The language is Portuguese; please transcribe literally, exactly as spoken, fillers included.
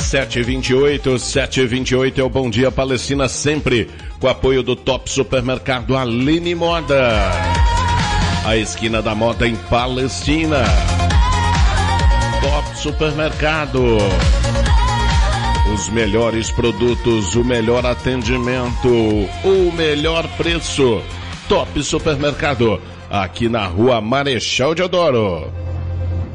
sete e vinte e oito, sete e vinte e oito é o Bom Dia Palestina, sempre com apoio do Top Supermercado Aline Moda. A esquina da moda em Palestina. Top Supermercado. Os melhores produtos, o melhor atendimento, o melhor preço. Top Supermercado, aqui na Rua Marechal Deodoro.